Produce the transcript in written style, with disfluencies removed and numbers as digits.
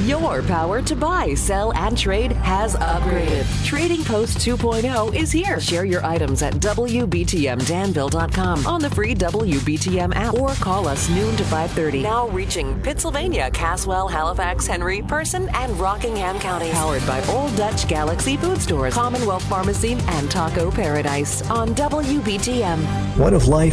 Your power to buy, sell, and trade has upgraded. Trading Post 2.0 is here. Share your items at WBTMDanville.com on the free WBTM app or call us noon to 5:30. Now reaching Pittsylvania, Caswell, Halifax, Henry, Person, and Rockingham counties. Powered by Old Dutch Galaxy Food Stores, Commonwealth Pharmacy, and Taco Paradise on WBTM. What if life